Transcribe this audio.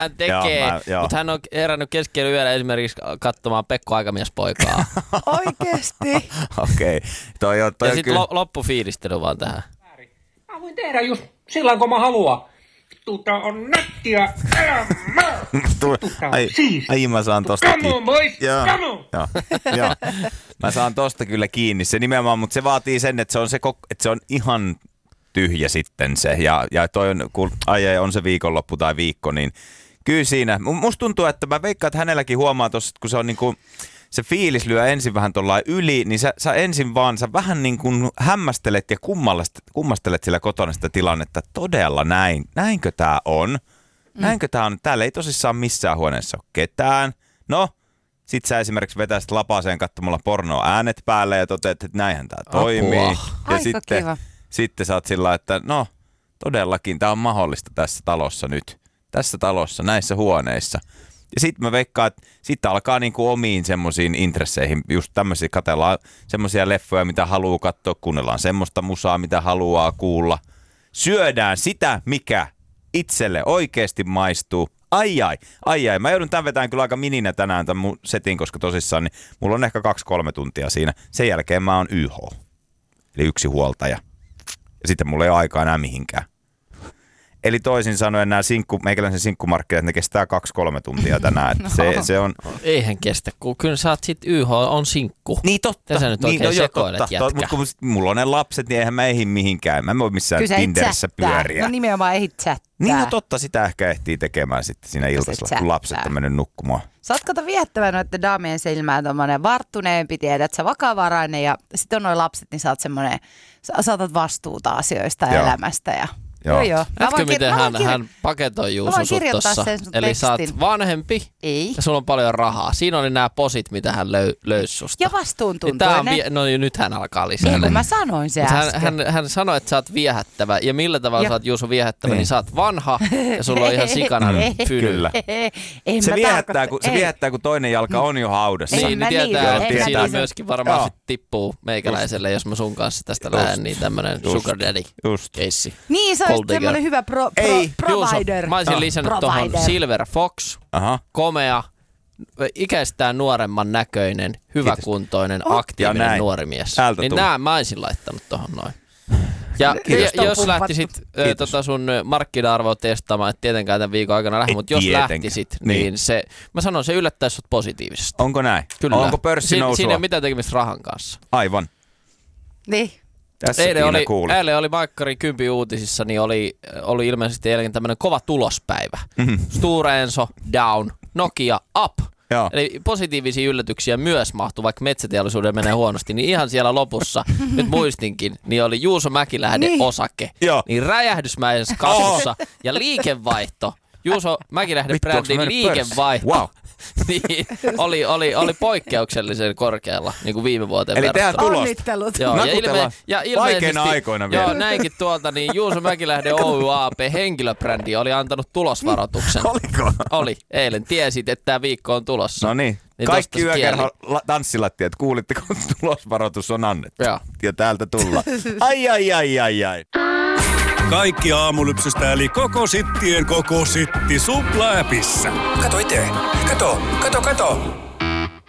hän tekee, mutta hän on herännyt keskellä yöllä esimerkiksi katsomaan Pekko Aikamiespoikaa. Oikeesti? Okei. Ja sitten loppufiilistely vaan tähän. Mä voin tehdä just silloin, kun mä haluan. Tuta on nättiä elämää. Ai mä saan tosta kiinni. Come on, boys, come on. Joo. Mä saan tosta kyllä kiinni se nimenomaan, mutta se vaatii sen, että se on ihan tyhjä sitten se. Ja toi on, kun on se viikonloppu tai viikko, niin kyllä siinä. Musta tuntuu, että mä veikkaan, että hänelläkin huomaa tossa, kun se on niinku, se fiilis lyö ensin vähän tuollain yli, niin sä ensin vaan, sä vähän niin kuin hämmästelet ja kummastelet sillä kotona sitä tilannetta, todella näinkö tää on? Näinkö tää on? Täällä ei tosissaan missään huoneessa ole ketään. No, sit sä esimerkiksi vetäisit lapaseen katsomalla pornoa äänet päälle ja toteat, että näinhän tää toimii. Ja aika kiva. Sitten sä oot sillä, että no, todellakin tää on mahdollista tässä talossa nyt. Tässä talossa, näissä huoneissa. Ja sitten mä veikkaan, että sitten alkaa niinku omiin semmoisiin intresseihin, just tämmöisiä, katsellaan semmoisia leffoja, mitä haluaa katsoa, kuunnellaan semmoista musaa, mitä haluaa kuulla. Syödään sitä, mikä itselle oikeasti maistuu. Ai. Mä joudun tämän vetämään kyllä aika mininä tänään tämän mun setin, koska tosissaan niin mulla on ehkä 2-3 tuntia siinä. Sen jälkeen mä oon YH, eli yksi huoltaja. Ja sitten mulla ei ole aikaa enää mihinkään. Eli toisin sanoen nämä meikäläisen sinkkumarkkinat, ne kestää 2-3 tuntia tänään. Että se on... Eihän kestä, kun kyllä sä oot sit YH on sinkku. Niin totta. Sä nyt oikein sekoilet jätkä. Mutta kun mulla on ne lapset, niin eihän mä ehdi mihinkään. Mä en voi missään Tinderissä pyöriä. No nimenomaan ehit chattaa. Niin no totta, sitä ehkä ehtii tekemään sitten siinä iltasella, kun lapset on mennyt nukkumaan. Sä oot kato viettävä noiden daamien silmään tommonen varttuneempi, tiedät sä vakavarainen ja sit on noi lapset, niin sä oot semmonen, sä otat vastuuta asioista ja elämästä ja... Joo. Näetkö, miten hän paketoi Juuso sut tossa? Eli sä oot vanhempi ja sulla on paljon rahaa. Siinä oli nämä posit, mitä hän löysi susta. Ja vastuuntuntoinen. No nyt hän alkaa lisää. Niin kuin mä sanoin se äsken. Hän sanoi, että sä oot viehättävä. Ja millä tavalla sä oot Juuso viehättävä, niin sä oot vanha ja sulla on ihan sikana fyny. Se viehättää, kun toinen jalka on jo haudassa. Niin tietää, että siinä myöskin varmaan tippuu meikäläiselle, jos mä sun kanssa tästä lähden, niin tämmönen sugar daddy keissi. Niin, se olisi semmoinen hyvä provider. Mä olisin lisännyt tuohon Silver Fox, komea, ikäistään nuoremman näköinen, hyväkuntoinen, aktiivinen nuori mies. Niin nää mä olisin laittanut tuohon noin. Ja jos lähtisit sun markkina-arvoa testaamaan, et tietenkään tämän viikon aikana lähde, mutta jos lähtisit, niin mä sanon, se yllättäisi sut positiivisesti. Onko näin? Kyllä. Onko pörssinousua? Siinä ei ole mitään tekemistä rahan kanssa. Aivan. Niin. Eilen oli Maikkari 10 uutisissa, niin oli ilmeisesti eilen tämmöinen kova tulospäivä. Stora Enso, down, Nokia, up. Joo. Eli positiivisia yllätyksiä myös mahtuu, vaikka metsäteollisuuden menee huonosti, niin ihan siellä lopussa, nyt muistinkin, niin oli Juuso Mäkilähde osake. Joo. Niin räjähdysmäisessä kasvussa ja liikevaihto. Juuso Mäkilähden brändin liikevaihto. Wow. Niin, oli poikkeuksellisen korkealla niin kuin viime vuoteen eli verrattuna. tehdään tulosta. Onnittelut. Joo, ja vaikeina aikoina vielä. Joo, näinkin tuolta, niin Juuso Mäkilähden Oy AB henkilöbrändi oli antanut tulosvaroituksen. Oliko? Oli, eilen. Tiesit, että tämä viikko on tulossa. No niin. Kaikki yökerho tanssilattiat, kuulitte, kun tulosvaroitus on annettu. Joo. Ja täältä tullaan. Ai. Kaikki aamulypsystä eli koko sittien koko sitti Supla-äpissä. Kato itse. Kato.